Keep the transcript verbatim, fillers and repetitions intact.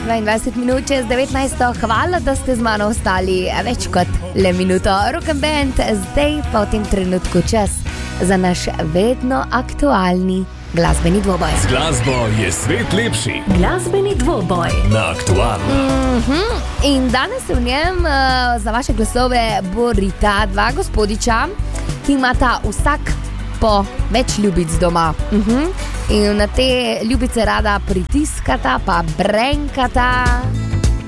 dvaindvajset minut čez devetnajsto. Hvala, da ste z mano ostali več kot le minuto. Rock and Band, zdaj pa v tem trenutku čas za naš vedno aktualni glasbeni dvoboj. Z glasbo je svet lepši. Glasbeni dvoboj Na Aktualno. Mm-hmm. In danes se v njem uh, za vaše glasove borita dva gospodiča, ki imata vsak po več ljubic doma. Uh-huh. In na te ljubice rada pritiskata, pa brenkata.